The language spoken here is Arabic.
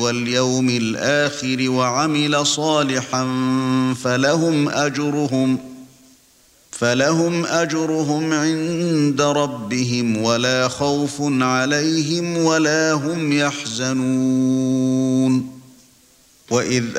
واليوم الآخر وعمل صالحا فلهم أجرهم عند ربهم ولا خوف عليهم ولا هم يحزنون. وإذ